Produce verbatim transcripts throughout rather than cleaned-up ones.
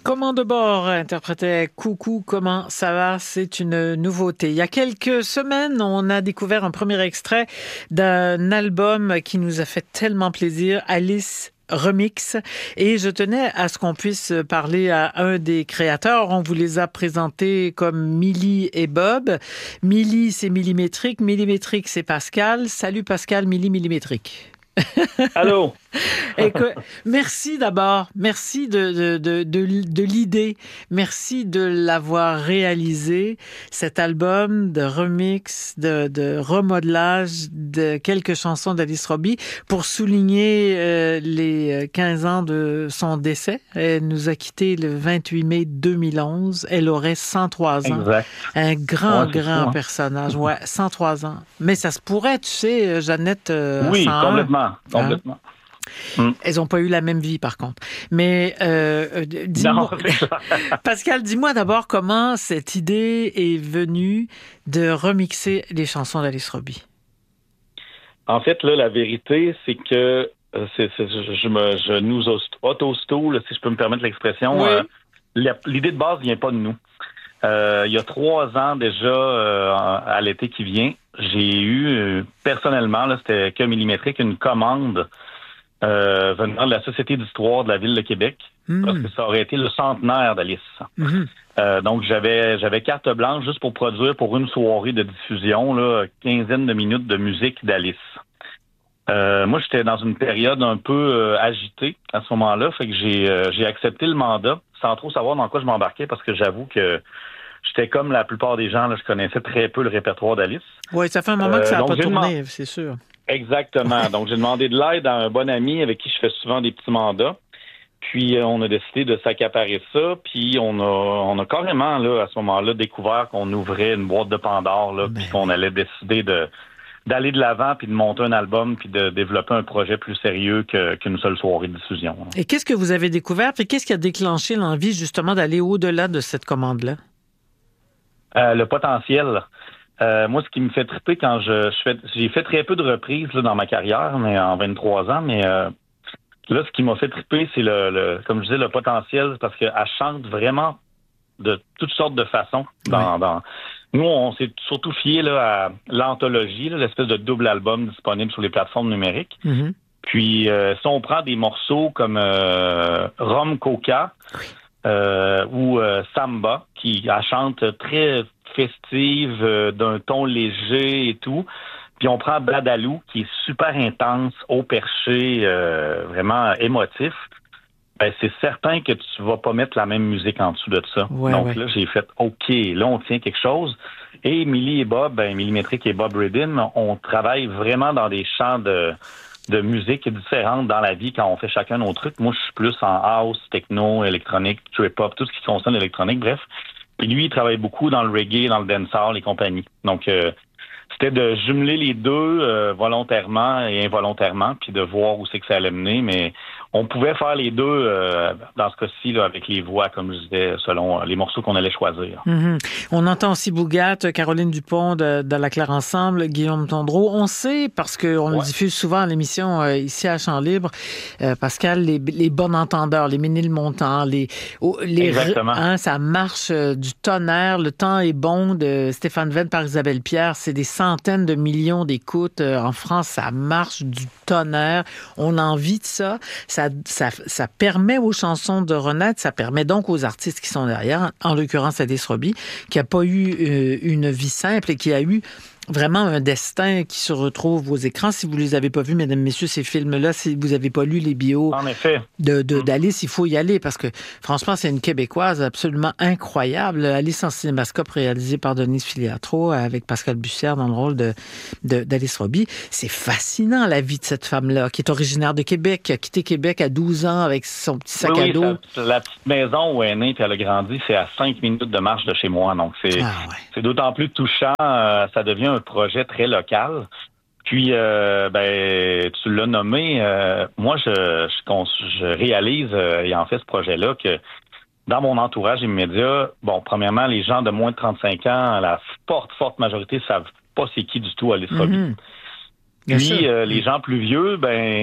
Commande de bord interprétait Coucou, comment ça va? C'est une nouveauté. Il y a quelques semaines, on a découvert un premier extrait d'un album qui nous a fait tellement plaisir, Alice Remix, et je tenais à ce qu'on puisse parler à un des créateurs. On vous les a présentés comme Milly et Bob. Milly, c'est millimétrique. Millimétrique, c'est Pascal. Salut Pascal, Milly Millimétrique. Allô. Écoute, merci d'abord, merci de, de, de, de, de l'idée, merci de l'avoir réalisé, cet album de remix, de, de remodelage de quelques chansons d'Alice Robbie pour souligner euh, les quinze ans de son décès. Elle nous a quittés le vingt-huit mai deux mille onze, elle aurait cent trois ans. Exact. Un grand, ouais, grand fou, hein? personnage, ouais, cent trois ans. Mais ça se pourrait, tu sais, Jeannette, euh, Oui, cent un. complètement, complètement. Hein? Mm. Elles n'ont pas eu la même vie, par contre. Mais euh, dis-moi, Pascal, dis-moi d'abord comment cette idée est venue de remixer les chansons d'Alice Robbie. En fait, là, la vérité, c'est que euh, c'est, c'est, je, je, me, je nous auto-stoule, si je peux me permettre l'expression. Oui. Euh, la, l'idée de base vient pas de nous. Euh, il y a trois ans déjà, euh, à l'été qui vient, j'ai eu euh, personnellement, là, c'était que millimétrique, une commande Euh, venant de la Société d'histoire de la Ville de Québec, mmh. parce que ça aurait été le centenaire d'Alice. Mmh. Euh, donc, j'avais j'avais carte blanche juste pour produire pour une soirée de diffusion, là, quinzaine de minutes de musique d'Alice. Euh, moi, j'étais dans une période un peu euh, agitée à ce moment-là, fait que j'ai euh, j'ai accepté le mandat sans trop savoir dans quoi je m'embarquais, parce que j'avoue que j'étais comme la plupart des gens, là, je connaissais très peu le répertoire d'Alice. Oui, ça fait un moment euh, que ça n'a pas tourné, demandé... c'est sûr. Exactement. Donc, j'ai demandé de l'aide à un bon ami avec qui je fais souvent des petits mandats. Puis, euh, on a décidé de s'accaparer ça. Puis, on a, on a carrément, là, à ce moment-là, découvert qu'on ouvrait une boîte de Pandore, là, ben puis qu'on allait décider de d'aller de l'avant, puis de monter un album, puis de développer un projet plus sérieux que, qu'une seule soirée de diffusion. Et qu'est-ce que vous avez découvert? Puis, qu'est-ce qui a déclenché l'envie, justement, d'aller au-delà de cette commande-là? Euh, le potentiel. Euh, moi, ce qui me fait triper quand je, je fais, j'ai fait très peu de reprises là, dans ma carrière, mais en vingt-trois ans, mais euh, là, ce qui m'a fait triper, c'est le, le comme je disais, le potentiel, parce qu'elle chante vraiment de toutes sortes de façons. Dans, ouais. dans... Nous, on s'est surtout fié là, à l'anthologie, là, l'espèce de double album disponible sur les plateformes numériques. Mm-hmm. Puis, euh, si on prend des morceaux comme euh, Rum Coca oui. euh, ou euh, Samba, qui elle chante très festive, euh, d'un ton léger et tout. Puis on prend Badalou, qui est super intense, haut perché, euh, vraiment émotif. Ben, c'est certain que tu vas pas mettre la même musique en dessous de ça. Ouais, Donc ouais. là, j'ai fait OK, là, on tient quelque chose. Et Milly et Bob, ben, Millimétrique et Bob Riddim, on travaille vraiment dans des champs de, de musique différentes dans la vie quand on fait chacun nos trucs. Moi, je suis plus en house, techno, électronique, trip-hop, tout ce qui concerne l'électronique, bref. Puis lui, il travaille beaucoup dans le reggae, dans le dancehall et compagnie. Donc, euh, c'était de jumeler les deux euh, volontairement et involontairement, puis de voir où c'est que ça allait mener. Mais on pouvait faire les deux euh, dans ce cas-ci là, avec les voix, comme je disais, selon les morceaux qu'on allait choisir. Mm-hmm. On entend aussi Bougat, Caroline Dupont de, de La Claire Ensemble, Guillaume Tondreau. On sait, parce qu'on ouais. le diffuse souvent à l'émission euh, ici à Champ Libre, euh, Pascal, les, les bons entendeurs, les Ménilmontant, les, oh, les Exactement. Hein, ça marche euh, du tonnerre. Le temps est bon de Stéphane Venn par Isabelle Pierre. C'est des centaines de millions d'écoutes euh, en France. Ça marche du tonnerre. On a envie de ça. Ça, ça, ça permet aux chansons de renaître. Ça permet donc aux artistes qui sont derrière, en l'occurrence Alice Robbie, qui n'a pas eu euh, une vie simple et qui a eu vraiment un destin qui se retrouve aux écrans. Si vous ne les avez pas vus, mesdames, messieurs, ces films-là, si vous n'avez pas lu les bios en effet. De, de, d'Alice, il faut y aller parce que, franchement, c'est une Québécoise absolument incroyable. Alice en cinémascope, réalisée par Denise Filiatro avec Pascal Bussière dans le rôle de, de, d'Alice Robbie. C'est fascinant, la vie de cette femme-là, qui est originaire de Québec, qui a quitté Québec à douze ans avec son petit sac oui, à dos. Oui, la petite maison où elle est née et elle a grandi, c'est à cinq minutes de marche de chez moi. Donc, c'est, ah ouais. c'est d'autant plus touchant. Euh, ça devient un projet très local. Puis, euh, ben, tu l'as nommé. Euh, moi, je, je, je réalise, euh, ayant fait ce projet-là, que dans mon entourage immédiat, bon, premièrement, les gens de moins de trente-cinq ans, la forte, forte majorité, savent pas c'est qui du tout Alice Robbie. Mm-hmm. Puis, euh, les gens plus vieux, ben,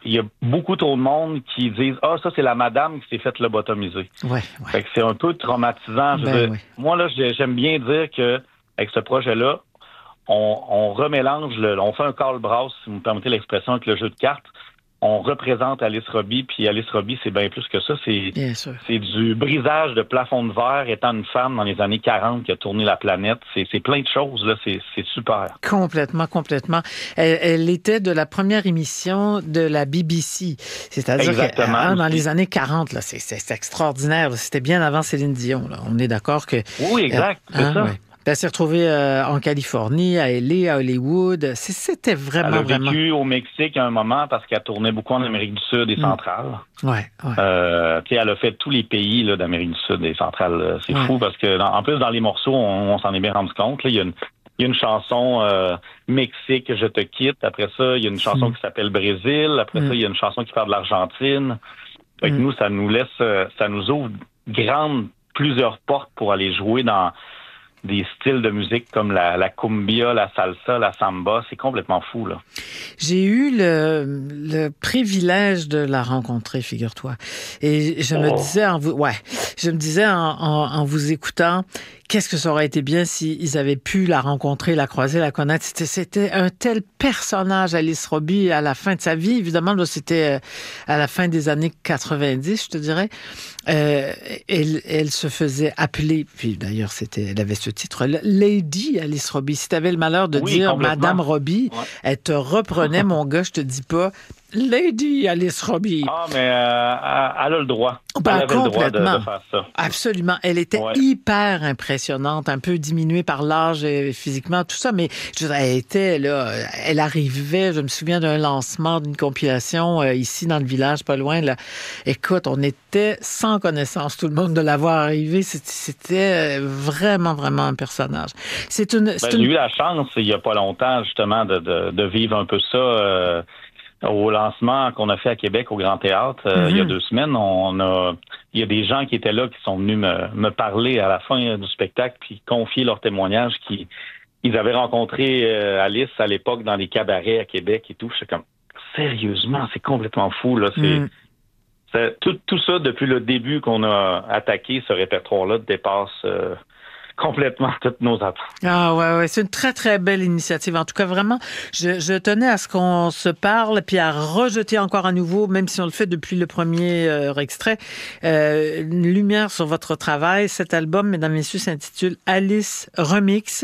il y a beaucoup trop de monde qui disent « Ah, ça, c'est la madame qui s'est faite lobotomiser. » Ouais, ouais. Fait que c'est un peu traumatisant. Je Ben, veux dire, oui. Moi, là, j'aime bien dire que avec ce projet-là, on, on remélange, le, on fait un call brass, si vous me permettez l'expression, avec le jeu de cartes. On représente Alice Robbie, puis Alice Robbie, c'est bien plus que ça. C'est, Bien sûr. c'est du brisage de plafond de verre, étant une femme dans les années quarante qui a tourné la planète. C'est, c'est plein de choses, là. C'est, c'est super. Complètement, complètement. Elle, elle était de la première émission de la B B C. C'est-à-dire que, hein, dans les années quarante, là, c'est, c'est, c'est extraordinaire. Là. C'était bien avant Céline Dion. Là. On est d'accord que... Oui, exact. Euh, c'est hein, ça. ouais. Elle s'est retrouvée euh, en Californie, à L A, à Hollywood. C'est, c'était vraiment, Elle a vraiment... vécu au Mexique à un moment parce qu'elle tournait beaucoup en Amérique du Sud et centrale. Mmh. Ouais, ouais. Euh, elle a fait tous les pays là, d'Amérique du Sud et centrale. C'est ouais. fou parce que, dans, en plus, dans les morceaux, on, on s'en est bien rendu compte. Là, il y a une, il y a une chanson euh, Mexique, je te quitte. Après ça, il y a une chanson mmh. qui s'appelle Brésil. Après mmh. ça, il y a une chanson qui parle de l'Argentine. Fait que mmh. nous, ça nous laisse, ça nous ouvre grandes, plusieurs portes pour aller jouer dans des styles de musique comme la, la cumbia, la salsa, la samba. C'est complètement fou, là. J'ai eu le, le privilège de la rencontrer, figure-toi. Et je me oh. disais en vous, ouais, je me disais en, en, en vous écoutant, qu'est-ce que ça aurait été bien s'ils avaient pu la rencontrer, la croiser, la connaître. C'était, c'était un tel personnage, Alice Robbie, à la fin de sa vie. Évidemment, là, c'était à la fin des années quatre-vingt-dix, je te dirais. Euh, elle, elle se faisait appeler, puis d'ailleurs, c'était, elle avait ce titre, Lady Alice Robbie. Si tu avais le malheur de oui, dire Madame Robbie, ouais. elle te reprenait, mon gars, je te dis pas, Lady Alice Robbie. Ah, mais euh, elle a le droit. Ben, elle avait complètement. le droit de, de faire ça. Absolument. Elle était ouais. hyper impressionnante, un peu diminuée par l'âge et physiquement, tout ça, mais je veux dire, elle était là, elle arrivait, je me souviens d'un lancement d'une compilation euh, ici dans le village, pas loin. Là. Écoute, on était sans connaissance, tout le monde, de la voir arriver. C'était, c'était vraiment, vraiment un personnage. C'est une, c'est ben, une... J'ai eu la chance, il y a pas longtemps, justement, de, de, de vivre un peu ça. Euh... Au lancement qu'on a fait à Québec au Grand Théâtre, euh, mm-hmm. il y a deux semaines, on a, il y a des gens qui étaient là qui sont venus me, me parler à la fin du spectacle puis confier leur témoignage qui ils avaient rencontré euh, Alice à l'époque dans les cabarets à Québec et tout. Je suis comme sérieusement, c'est complètement fou là. C'est, mm. c'est tout, tout ça depuis le début qu'on a attaqué ce répertoire-là dépasse. Euh, complètement toutes nos attentes. Ah ouais, ouais, c'est une très, très belle initiative. En tout cas, vraiment, je, je tenais à ce qu'on se parle puis à rejeter encore à nouveau, même si on le fait depuis le premier euh, extrait, euh, une lumière sur votre travail. Cet album, mesdames, messieurs, s'intitule Alice Remix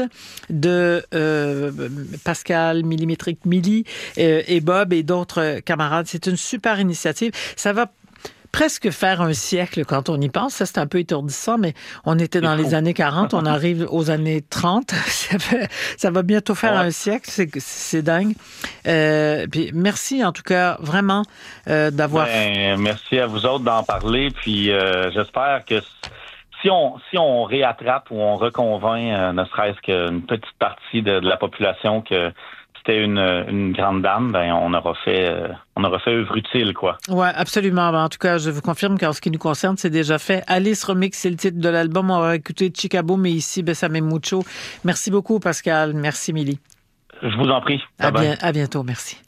de euh, Pascal Millimétrique Milly euh, et Bob et d'autres camarades. C'est une super initiative. Ça va presque faire un siècle quand on y pense. Ça, c'est un peu étourdissant, mais on était dans les années quarante, on arrive aux années trente. Ça, fait, ça va bientôt faire ouais. un siècle. C'est, c'est dingue. Euh, puis merci, en tout cas, vraiment, euh, d'avoir... Ben, merci à vous autres d'en parler. Puis euh, j'espère que si on si on réattrape ou on reconvainc, euh, ne serait-ce qu'une petite partie de, de la population que c'était une, une grande dame, ben on aura fait euh, on aura fait œuvre utile, quoi. Ouais, absolument. Ben, en tout cas, je vous confirme qu'en ce qui nous concerne, c'est déjà fait. Alice Remix, c'est le titre de l'album. On va écouter Chicago, mais ici, Bésame Mucho. Merci beaucoup, Pascal. Merci, Milly. Je vous en prie. À, bien, à bientôt. Merci.